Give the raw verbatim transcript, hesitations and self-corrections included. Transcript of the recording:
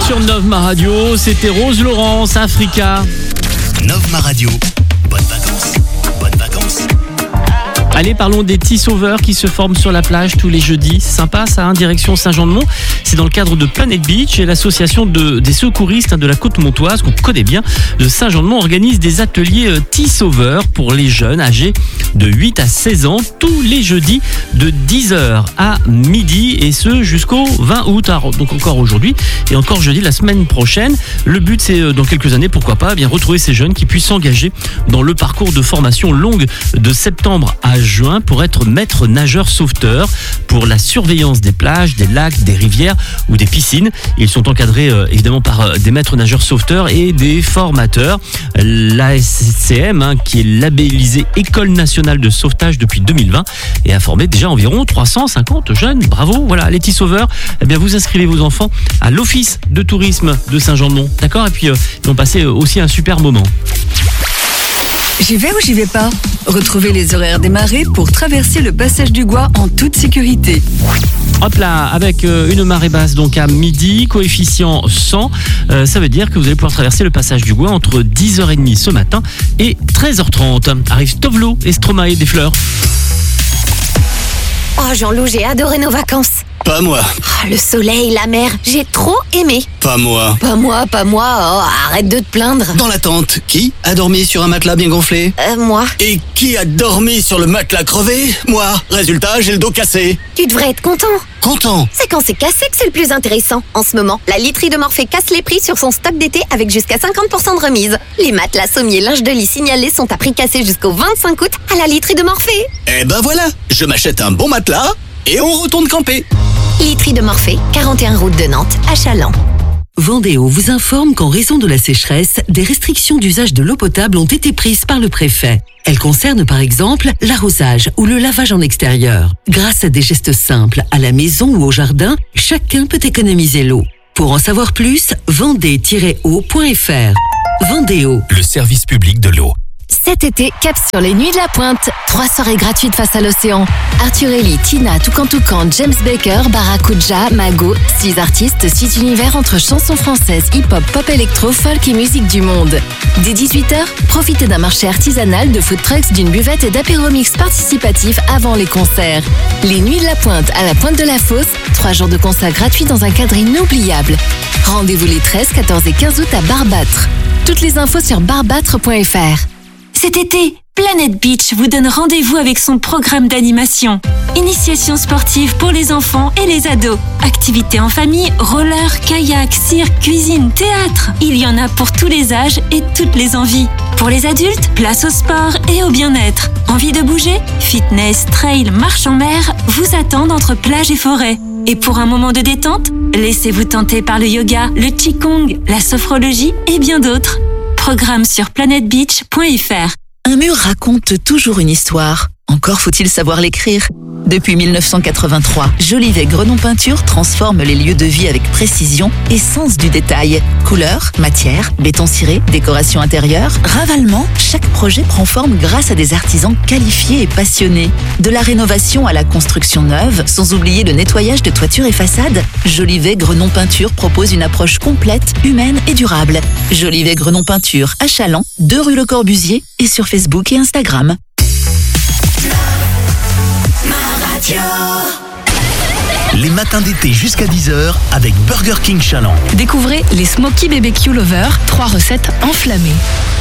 sur Nov Ma Radio, c'était Rose Laurence, Africa. Nov Ma Radio, bonnes vacances, bonnes vacances. Allez, parlons des tea sauveurs qui se forment sur la plage tous les jeudis. C'est sympa ça, hein, direction Saint-Jean-de-Mont. C'est dans le cadre de Planet Beach et l'association de, des secouristes hein, de la côte montoise, qu'on connaît bien, de Saint-Jean-de-Mont, organise des ateliers euh, tea sauveurs pour les jeunes âgés de huit à seize ans tous les jeudis de dix heures à midi et ce jusqu'au vingt août. Alors, donc encore aujourd'hui et encore jeudi la semaine prochaine. Le but c'est euh, dans quelques années, pourquoi pas, eh bien retrouver ces jeunes qui puissent s'engager dans le parcours de formation longue de septembre à juin pour être maître nageur sauveteur pour la surveillance des plages, des lacs, des rivières ou des piscines. Ils sont encadrés euh, évidemment par euh, des maîtres nageurs sauveteurs et des formateurs. L'A S C M, hein, qui est labellisée École nationale de sauvetage depuis deux mille vingt et a formé déjà environ trois cent cinquante jeunes. Bravo, voilà, les tea sauveurs. Eh bien, vous inscrivez vos enfants à l'Office de tourisme de Saint-Jean-de-Mont, d'accord ? Et puis, euh, ils vont passer euh, aussi un super moment. J'y vais ou j'y vais pas ? Retrouvez les horaires des marées pour traverser le passage du Gois en toute sécurité. Hop là, avec une marée basse donc à midi, coefficient cent, euh, ça veut dire que vous allez pouvoir traverser le passage du Gois entre dix heures trente ce matin et treize heures trente. Arrive Tovlo et Stromae des fleurs. Oh Jean-Loup, j'ai adoré nos vacances. Pas moi, Oh, le soleil, la mer, j'ai trop aimé. pas moi. Pas moi, pas moi, oh, arrête de te plaindre. Dans la tente, qui a dormi sur un matelas bien gonflé ? Euh, moi, Et qui a dormi sur le matelas crevé ? Moi. Résultat, j'ai le dos cassé. tu devrais être content. Content. C'est quand c'est cassé que c'est le plus intéressant. En ce moment, la literie de Morphée casse les prix sur son stock d'été avec jusqu'à cinquante pour cent de remise. Les matelas, sommiers, linge de lit signalés sont à prix cassé jusqu'au vingt-cinq août à la literie de Morphée. Eh ben voilà, je m'achète un bon matelas et on retourne camper. Literie de Morphée, quarante et un route de Nantes, à Chaland. Vendéo vous informe qu'en raison de la sécheresse, des restrictions d'usage de l'eau potable ont été prises par le préfet. Elles concernent par exemple l'arrosage ou le lavage en extérieur. Grâce à des gestes simples, à la maison ou au jardin, chacun peut économiser l'eau. Pour en savoir plus, vendée tiret eau point f r. Vendéo, Le service public de l'eau. Cet été, cap sur les Nuits de la Pointe. Trois soirées gratuites face à l'océan. Arthur Ellie, Tina, Toucan Toucan, James Baker, Barracuja, Mago. Six artistes, six univers entre chansons françaises, hip-hop, pop électro, folk et musique du monde. Dès dix-huit heures, profitez d'un marché artisanal, de food trucks, d'une buvette et d'apéro-mix participatif avant les concerts. Les Nuits de la Pointe à la Pointe de la Fosse. Trois jours de concerts gratuits dans un cadre inoubliable. Rendez-vous les treize, quatorze et quinze août à Barbâtre. Toutes les infos sur barbâtre point f r. Cet été, Planet Beach vous donne rendez-vous avec son programme d'animation. Initiation sportive pour les enfants et les ados. Activités en famille, roller, kayak, cirque, cuisine, théâtre. Il y en a pour tous les âges et toutes les envies. Pour les adultes, place au sport et au bien-être. Envie de bouger ? Fitness, trail, marche en mer vous attendent entre plage et forêt. Et pour un moment de détente, laissez-vous tenter par le yoga, le qigong, la sophrologie et bien d'autres. Programme sur planet beach point f r. Un mur raconte toujours une histoire. Encore faut-il savoir l'écrire. Depuis mille neuf cent quatre-vingt-trois, Jolivet Grenon Peinture transforme les lieux de vie avec précision et sens du détail. Couleurs, matières, béton ciré, décoration intérieure, ravalement, chaque projet prend forme grâce à des artisans qualifiés et passionnés. De la rénovation à la construction neuve, sans oublier le nettoyage de toitures et façades, Jolivet Grenon Peinture propose une approche complète, humaine et durable. Jolivet Grenon Peinture à Chaland, deux rue Le Corbusier et sur Facebook et Instagram. Les matins d'été jusqu'à dix heures avec Burger King Chaland. Découvrez les Smoky B B Q Lovers, trois recettes enflammées.